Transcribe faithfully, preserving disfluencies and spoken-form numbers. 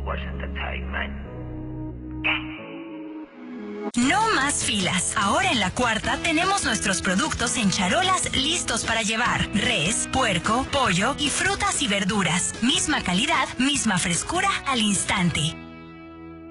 No más filas. Ahora en La Cuarta tenemos nuestros productos en charolas listos para llevar. Res, puerco, pollo y frutas y verduras. Misma calidad, misma frescura al instante.